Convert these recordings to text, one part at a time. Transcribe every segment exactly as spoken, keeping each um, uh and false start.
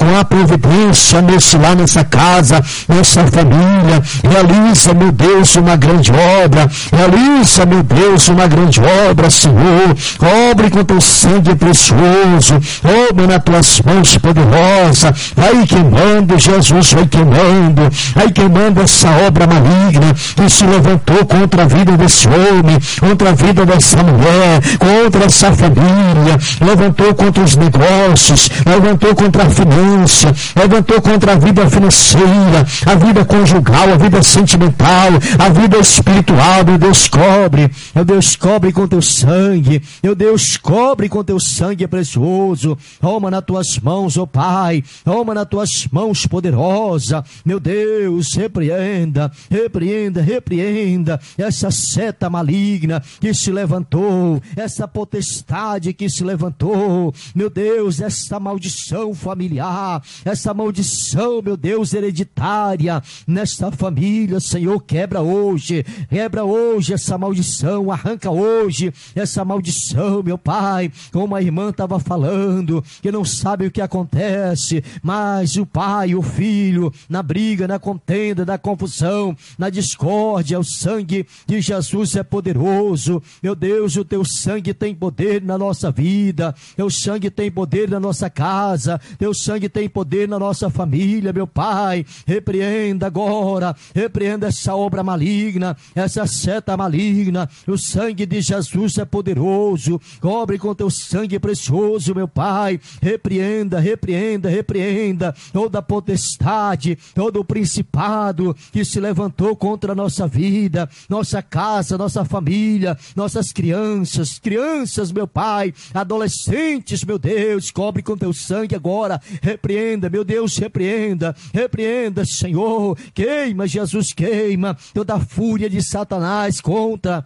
há providência nesse lar, nessa casa, nessa família. Realiza, meu Deus, uma grande obra. Realiza, meu Deus, uma grande obra, Senhor. Obre com teu sangue precioso. Obre nas tuas mãos poderosas. Vai queimando, Jesus, vai queimando. Vai queimando essa obra maligna que se levantou contra a vida desse homem, contra a vida dessa mulher, contra essa família. Levantou contra os negócios, levantou contra a finança, levantou contra a vida financeira, a vida conjugal, a vida sentimental, a vida espiritual. Meu Deus, cobre, meu Deus, cobre com teu sangue, meu Deus, cobre com teu sangue precioso. Toma nas tuas mãos, ó Pai, toma nas tuas mãos poderosa, meu Deus, repreenda, repreenda, repreenda essa seta maligna que se levantou, essa potestade que se levantou, meu Deus, essa maldição familiar, essa maldição, meu Deus, hereditária nesta família, Senhor, quebra hoje, quebra hoje essa maldição, arranca hoje essa maldição, meu Pai. Como a irmã estava falando, que não sabe o que acontece, mas o pai, o filho, na briga, na contenda, na confusão, na discórdia, o sangue de Jesus é poderoso. Meu Deus, o teu sangue tem poder na nossa vida, teu sangue tem poder na nossa casa, teu sangue tem poder na nossa família, meu Pai. Repreenda agora, repreenda essa obra maligna, essa seta maligna. O sangue de Jesus é poderoso. Cobre com teu sangue precioso, meu Pai. Repreenda, repreenda, repreenda toda potestade, todo o principado que se levantou contra a nossa vida, nossa casa, nossa família, nossas crianças, crianças, meu Pai, adolescentes, meu Deus, cobre com teu sangue agora. Repreenda, meu Deus, repreenda, repreenda, Senhor. Queima, Jesus, queima toda a fúria de Satanás contra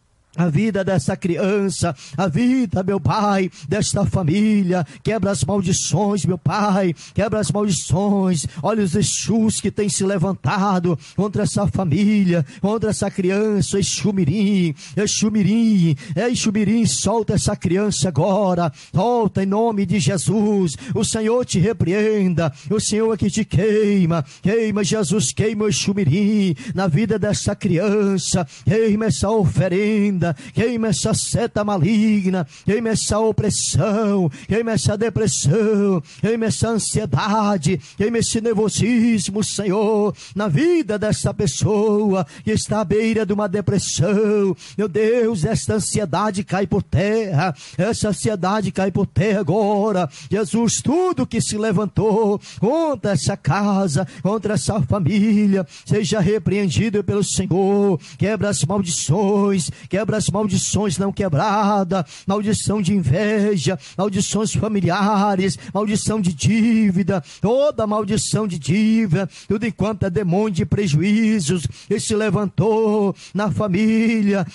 a vida dessa criança, a vida, meu Pai, desta família. Quebra as maldições, meu Pai, quebra as maldições. Olha os Exus que têm se levantado contra essa família, contra essa criança. Exumirim, Exumirim, Exumirim, solta essa criança agora, solta em nome de Jesus. O Senhor te repreenda, o Senhor é que te queima, queima, Jesus, queima o Exumirim na vida dessa criança, queima essa oferenda, queima essa seta maligna, queima essa opressão, queima essa depressão, queima essa ansiedade, queima esse nervosismo, Senhor, na vida dessa pessoa que está à beira de uma depressão. Meu Deus, esta ansiedade cai por terra, essa ansiedade cai por terra agora. Jesus, tudo que se levantou contra essa casa, contra essa família, seja repreendido pelo Senhor. Quebra as maldições, quebra as maldições não quebradas, maldição de inveja, maldições familiares, maldição de dívida, toda maldição de dívida, tudo enquanto é demônio de prejuízos que se levantou na família,